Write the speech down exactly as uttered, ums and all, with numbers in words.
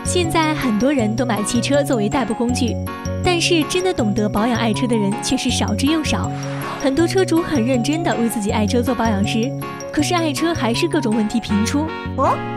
现在很多人都买汽车作为代步工具，但是真的懂得保养爱车的人却是少之又少。很多车主很认真地为自己爱车做保养时，可是爱车还是各种问题频出。 哦